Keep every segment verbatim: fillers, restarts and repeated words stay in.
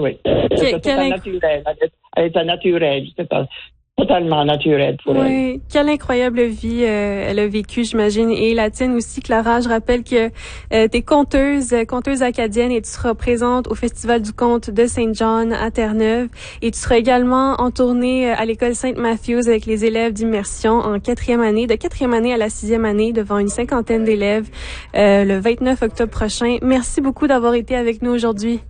oui. C'était quel naturel. Elle était naturelle. C'était totalement naturel pour elle. Oui, quelle incroyable vie euh, elle a vécue, j'imagine, et la tienne aussi, Clara. Je rappelle que euh, tu es conteuse, conteuse acadienne, et tu seras présente au Festival du conte de Saint John à Terre-Neuve, et tu seras également en tournée à l'école Saint-Matthews avec les élèves d'immersion en quatrième année, de quatrième année à la sixième année, devant une cinquantaine d'élèves, euh, le vingt-neuf octobre prochain. Merci beaucoup d'avoir été avec nous aujourd'hui.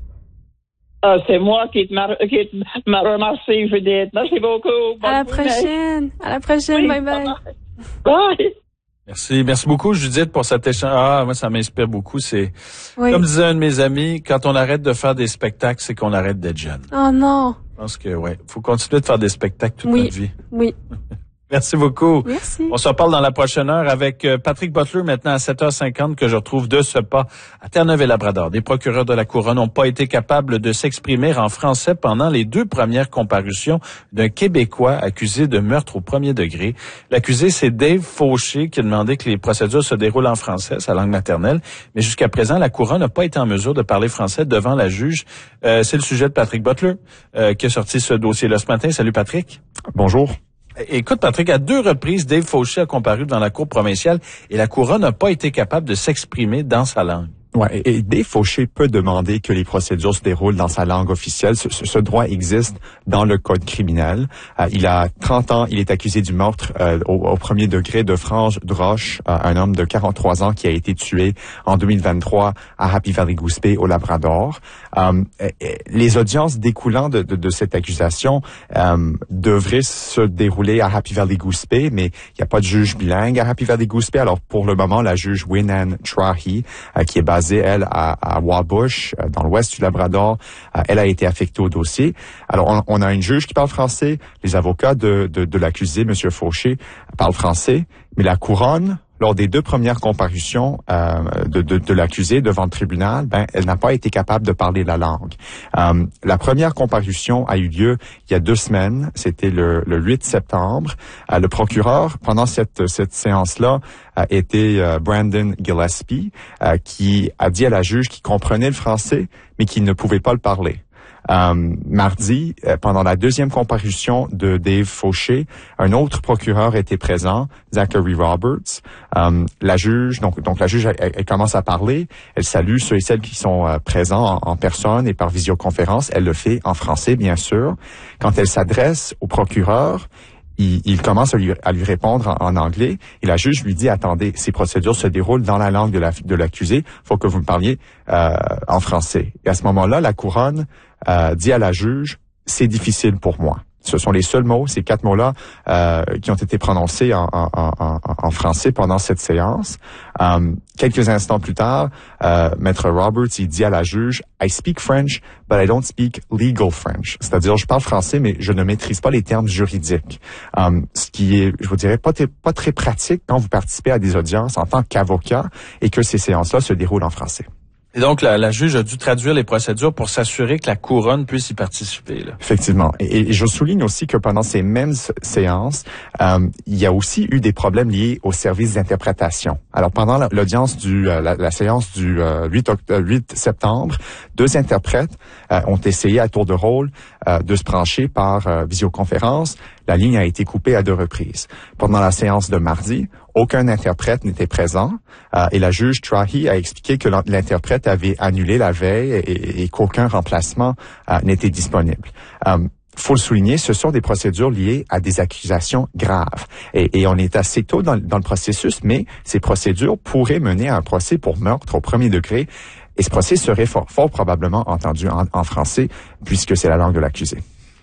Ah, c'est moi qui te, mar- qui te m'a remercié, Judith. Merci beaucoup. Bonne à la journée. prochaine. À la prochaine. Oui, bye bye. Bye. Bye. Merci, merci beaucoup, Judith, pour cet échange. Ah, moi, ça m'inspire beaucoup. C'est, Oui. comme disait un de mes amis, quand on arrête de faire des spectacles, c'est qu'on arrête d'être jeune. Oh non. Je pense que, ouais, faut continuer de faire des spectacles toute oui. notre vie. Oui. Merci beaucoup. Merci. On se reparle dans la prochaine heure avec Patrick Butler, maintenant à sept heures cinquante, que je retrouve de ce pas à Terre-Neuve-et-Labrador. Des procureurs de la Couronne n'ont pas été capables de s'exprimer en français pendant les deux premières comparutions d'un Québécois accusé de meurtre au premier degré. L'accusé, c'est Dave Fauché, qui a demandé que les procédures se déroulent en français, sa langue maternelle. Mais jusqu'à présent, la Couronne n'a pas été en mesure de parler français devant la juge. Euh, c'est le sujet de Patrick Butler, euh, qui a sorti ce dossier-là ce matin. Salut, Patrick. Bonjour. Écoute, Patrick, à deux reprises, Dave Fauché a comparu devant la Cour provinciale et la Couronne n'a pas été capable de s'exprimer dans sa langue. Ouais, et Dave Fauché peut demander que les procédures se déroulent dans sa langue officielle. Ce, ce droit existe dans le code criminel. Euh, il a trente ans, il est accusé du meurtre euh, au, au premier degré de Frange Droche, euh, un homme de quarante-trois ans qui a été tué en deux mille vingt-trois à Happy Valley-Goose-Bay au Labrador. Euh, les audiences découlant de, de, de cette accusation euh, devraient se dérouler à Happy Valley-Goose-Bay, mais il n'y a pas de juge bilingue à Happy Valley-Goose-Bay. Alors pour le moment, la juge Wynne-Anne Trahi, euh, qui est basée elle, à, à Wabush, dans l'ouest du Labrador. Elle a été affectée au dossier. Alors, on, on a une juge qui parle français. Les avocats de, de, de l'accusé, M. Fauché, parlent français. Mais la Couronne, lors des deux premières comparutions euh, de, de, de l'accusé devant le tribunal, ben, elle n'a pas été capable de parler la langue. Euh, la première comparution a eu lieu il y a deux semaines. C'était le, le huit septembre. Euh, le procureur, pendant cette, cette séance-là, a été euh, Brandon Gillespie, euh, qui a dit à la juge qu'il comprenait le français, mais qu'il ne pouvait pas le parler. Euh, mardi, euh, pendant la deuxième comparution de Dave Fauché, un autre procureur était présent, Zachary Roberts. Euh, la juge, donc, donc la juge, elle, elle commence à parler. Elle salue ceux et celles qui sont euh, présents en, en personne et par visioconférence. Elle le fait en français, bien sûr. Quand elle s'adresse au procureur, Il, il commence à lui, à lui répondre en, en anglais et la juge lui dit « Attendez, ces procédures se déroulent dans la langue de, la, de l'accusé. Il faut que vous me parliez euh, en français. » Et à ce moment-là, la Couronne euh, dit à la juge « C'est difficile pour moi. » Ce sont les seuls mots, ces quatre mots-là, euh, qui ont été prononcés en, en, en, en français pendant cette séance. Euh, quelques instants plus tard, euh, Maître Roberts, il dit à la juge « I speak French, but I don't speak legal French. » C'est-à-dire, je parle français, mais je ne maîtrise pas les termes juridiques. Euh, ce qui est, je vous dirais, pas, t- pas très pratique quand vous participez à des audiences en tant qu'avocat et que ces séances-là se déroulent en français. Et donc, la, la juge a dû traduire les procédures pour s'assurer que la Couronne puisse y participer. Là. Effectivement. Et, et je souligne aussi que pendant ces mêmes séances, euh, il y a aussi eu des problèmes liés au service d'interprétation. Alors, pendant l'audience du euh, la, la séance du euh, huit septembre, deux interprètes euh, ont essayé à tour de rôle euh, de se brancher par euh, visioconférence. La ligne a été coupée à deux reprises. Pendant la séance de mardi, aucun interprète n'était présent euh, et la juge Trahi a expliqué que l'interprète avait annulé la veille et, et, et qu'aucun remplacement euh, n'était disponible. Euh, faut le souligner, ce sont des procédures liées à des accusations graves. Et, et on est assez tôt dans, dans le processus, mais ces procédures pourraient mener à un procès pour meurtre au premier degré. Et ce procès serait fort, fort probablement entendu en, en français, puisque c'est la langue de l'accusé.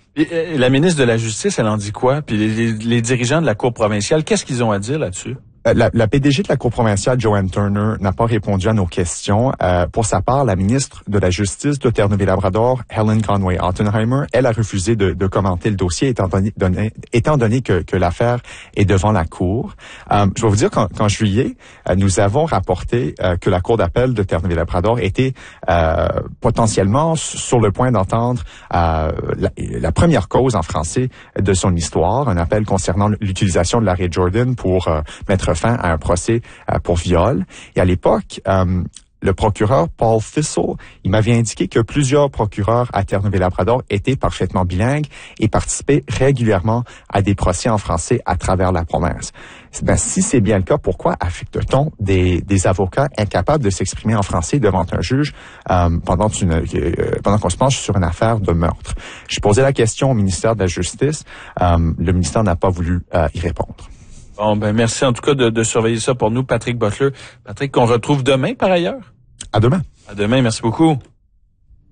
Et la ministre de la Justice, elle en dit quoi? Puis les, les dirigeants de la Cour provinciale, qu'est-ce qu'ils ont à dire là-dessus? La, la P D G de la Cour provinciale, Joanne Turner, n'a pas répondu à nos questions. Euh, pour sa part, la ministre de la Justice de Terre-Neuve-et-Labrador, Helen Conway-Ottenheimer, elle a refusé de, de commenter le dossier étant donné, donné, étant donné que, que l'affaire est devant la Cour. Euh, je vais vous dire qu'en, qu'en juillet, euh, nous avons rapporté euh, que la Cour d'appel de Terre-Neuve-et-Labrador était euh, potentiellement sur le point d'entendre euh, la, la première cause en français de son histoire, un appel concernant l'utilisation de l'arrêt Jordan pour euh, mettre fin à un procès euh, pour viol. Et à l'époque, euh, le procureur Paul Thistle, il m'avait indiqué que plusieurs procureurs à Terre-Neuve-et-Labrador étaient parfaitement bilingues et participaient régulièrement à des procès en français à travers la province. Ben, si c'est bien le cas, pourquoi affecte-t-on des, des avocats incapables de s'exprimer en français devant un juge euh, pendant, une, euh, pendant qu'on se penche sur une affaire de meurtre? J'ai posé la question au ministère de la Justice. Euh, le ministère n'a pas voulu euh, y répondre. Bon, ben merci en tout cas de, de surveiller ça pour nous, Patrick Butler. Patrick, qu'on retrouve demain par ailleurs. À demain. À demain, merci beaucoup.